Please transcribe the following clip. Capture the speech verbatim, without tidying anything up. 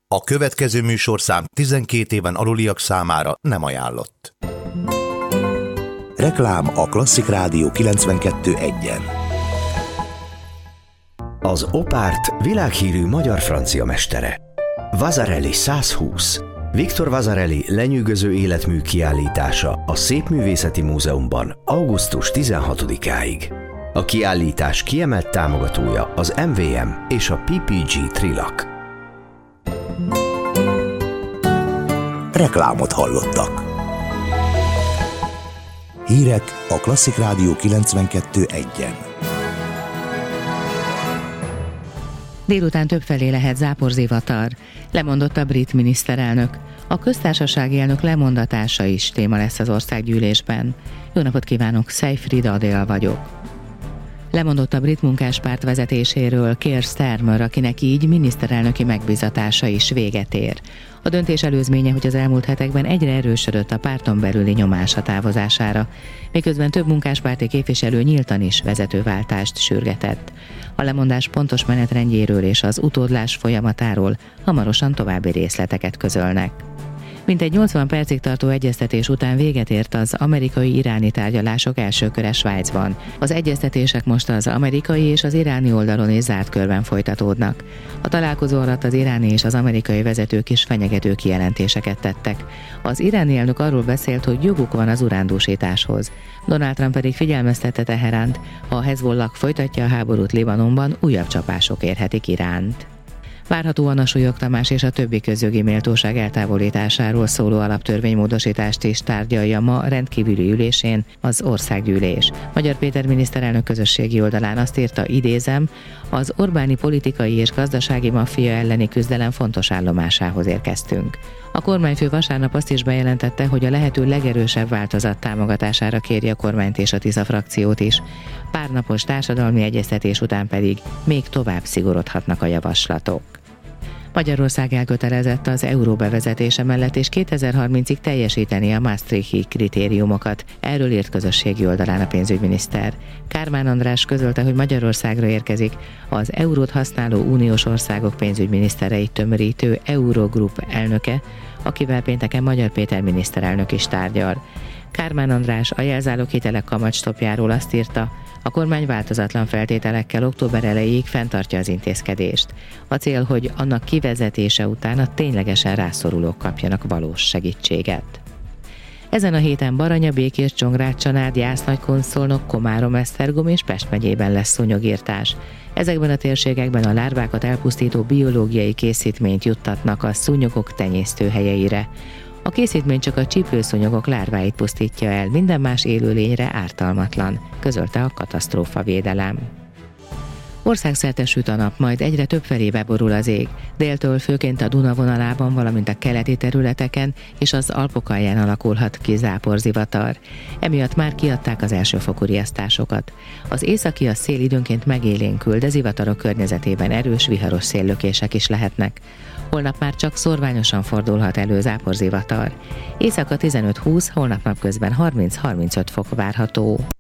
A következő műsorszám tizenkét éven aluliak számára nem ajánlott. Reklám a Klasszik Rádió kilencvenkettő egyen. Az Opárt világhírű magyar-francia mestere. Vasarely száz húsz. Viktor Vasarely lenyűgöző életmű kiállítása a Szépművészeti Múzeumban augusztus tizenhatodikáig. A kiállítás kiemelt támogatója az em vé em és a pé pé gé Trilak. Reklámot hallottak. Hírek a Klasszik Rádió kilencvenkettő egyen. Délután többfelé lehet záporzivatar, lemondott a brit miniszterelnök. A köztársasági elnök lemondatása is téma lesz az országgyűlésben. Jó napot kívánok, Seyfried Adél vagyok. Lemondott a brit munkáspárt vezetéséről Keir Starmer, akinek így miniszterelnöki megbízatása is véget ér. A döntés előzménye, hogy az elmúlt hetekben egyre erősödött a párton belüli nyomás a távozására, miközben több munkáspárti képviselő nyíltan is vezetőváltást sürgetett. A lemondás pontos menetrendjéről és az utódlás folyamatáról hamarosan további részleteket közölnek. Mintegy nyolcvan percig tartó egyeztetés után véget ért az amerikai-iráni tárgyalások első köre Svájcban. Az egyeztetések most az amerikai és az iráni oldalon is zárt körben folytatódnak. A találkozó alatt az iráni és az amerikai vezetők is fenyegető kijelentéseket tettek. Az iráni elnök arról beszélt, hogy joguk van az urándúsításhoz. Donald Trump pedig figyelmeztette Teheránt, ha a Hezbollah folytatja a háborút Libanonban, újabb csapások érhetik Iránt. Várhatóan a súlyoktamás és a többi közjogi méltóság eltávolításáról szóló alaptörvénymódosítást is tárgyalja ma rendkívüli ülésén az országgyűlés. Magyar Péter miniszterelnök közösségi oldalán azt írta, idézem, az Orbáni politikai és gazdasági maffia elleni küzdelem fontos állomásához érkeztünk. A kormányfő vasárnap azt is bejelentette, hogy a lehető legerősebb változat támogatására kéri a kormányt és a Tisza frakciót is. Pár napos társadalmi egyeztetés után pedig még tovább szigorodhatnak a javaslatok. Magyarország elkötelezett az euró bevezetése mellett, és kétezer-harmincig teljesíteni a Maastrichti kritériumokat. Erről írt közösségi oldalán a pénzügyminiszter. Kármán András közölte, hogy Magyarországra érkezik az eurót használó uniós országok pénzügyminisztereit tömörítő Eurogroup elnöke, akivel pénteken Magyar Péter miniszterelnök is tárgyal. Kármán András a jelzálók hitelek kamatstoppjáról azt írta, a kormány változatlan feltételekkel október elejéig fenntartja az intézkedést. A cél, hogy annak kivezetése után a ténylegesen rászorulók kapjanak valós segítséget. Ezen a héten Baranya, Békés, Csongrád, Csanád, Jász-Nagykun-Szolnok, Komárom, Esztergom és Pest megyében lesz szúnyogirtás. Ezekben a térségekben a lárvákat elpusztító biológiai készítményt juttatnak a szúnyogok tenyésztőhelyeire. A készítmény csak a csípőszúnyogok lárváit pusztítja el, minden más élőlényre ártalmatlan, közölte a katasztrófavédelem. Országszerte süt a nap, majd egyre több felé beborul az ég. Déltől főként a Duna vonalában, valamint a keleti területeken és az Alpok alján alakulhat ki záporzivatar. Emiatt már kiadták az elsőfokú riasztásokat. Az északi a szél időnként megélénkül, de zivatarok környezetében erős, viharos széllökések is lehetnek. Holnap már csak szorványosan fordulhat elő záporzivatar. Éjszaka tizenöt húsz, holnap napközben harminc-harmincöt fok várható.